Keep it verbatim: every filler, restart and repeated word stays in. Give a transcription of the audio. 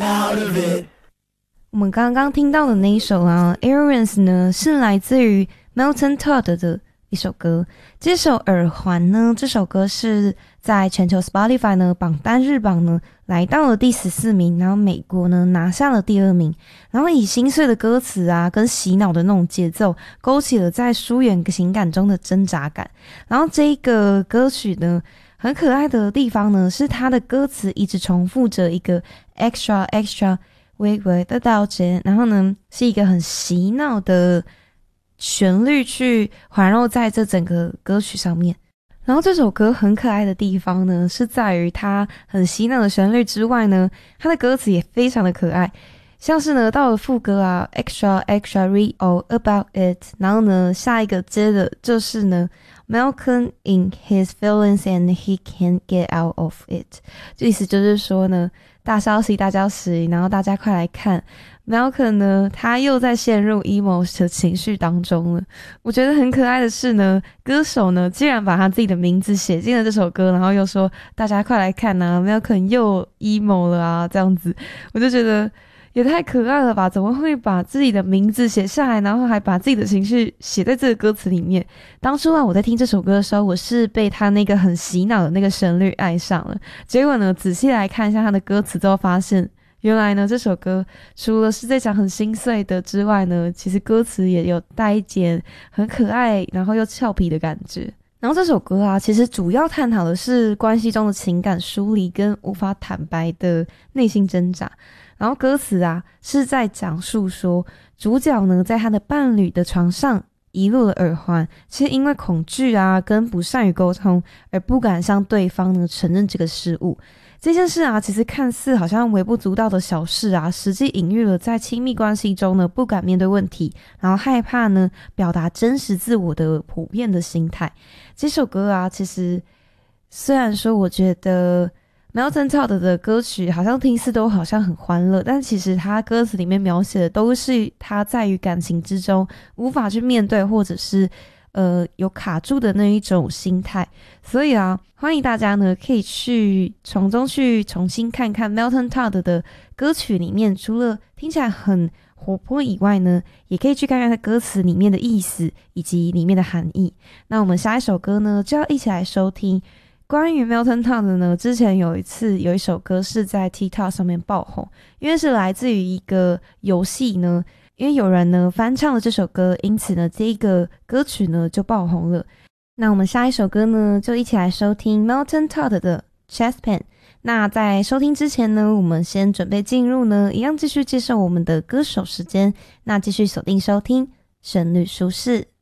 out of it。 我们刚刚听到的那一首啊 Airwaves 呢，是来自于 Melton Todd 的一首歌。这首耳环呢，这首歌是在全球 Spotify 呢榜单日榜呢来到了第十四名，然后美国呢拿下了第二名。然后以心碎的歌词啊跟洗脑的那种节奏，勾起了在疏远情感中的挣扎感。然后这个歌曲呢很可爱的地方呢，是它的歌词一直重复着一个 extra extra 微微的道歉，然后呢是一个很洗脑的旋律去环绕在这整个歌曲上面。然后这首歌很可爱的地方呢，是在于它很洗脑的旋律之外呢，它的歌词也非常的可爱。像是呢到了副歌啊 extra extra read all about it， 然后呢下一个接的就是呢 Malcolm in his feelings and he can't get out of it， 这意思就是说呢大消息大消息，然后大家快来看 Malcolm 呢他又在陷入 emo 的情绪当中了。我觉得很可爱的是呢，歌手呢既然把他自己的名字写进了这首歌，然后又说大家快来看啊 Malcolm 又 emo 了啊，这样子我就觉得也太可爱了吧，怎么会把自己的名字写下来，然后还把自己的情绪写在这个歌词里面。当初啊我在听这首歌的时候，我是被他那个很洗脑的那个旋律爱上了，结果呢仔细来看一下他的歌词之后发现，原来呢这首歌除了是在讲很心碎的之外呢，其实歌词也有带一点很可爱然后又俏皮的感觉。然后这首歌啊其实主要探讨的是关系中的情感疏离跟无法坦白的内心挣扎。然后歌词啊是在讲述说，主角呢在他的伴侣的床上遗落了耳环，其实因为恐惧啊跟不善于沟通而不敢向对方呢承认这个失误。这件事啊其实看似好像微不足道的小事啊，实际隐喻了在亲密关系中呢不敢面对问题，然后害怕呢表达真实自我的普遍的心态。这首歌啊其实虽然说我觉得Melton Todd 的歌曲好像听似都好像很欢乐，但其实他歌词里面描写的都是他在于感情之中无法去面对，或者是呃有卡住的那一种心态。所以啊欢迎大家呢可以去从中去重新看看 Melton Todd 的歌曲里面，除了听起来很活泼以外呢，也可以去看看他歌词里面的意思以及里面的含义。那我们下一首歌呢就要一起来收听关于 Melton Todd 呢，之前有一次有一首歌是在 TikTok 上面爆红，因为是来自于一个游戏呢，因为有人呢翻唱了这首歌，因此呢这一个歌曲呢就爆红了。那我们下一首歌呢就一起来收听 Melton Todd 的 Chest Pain。 那在收听之前呢，我们先准备进入呢一样继续介绍我们的歌手时间，那继续锁定收听旋律舒适。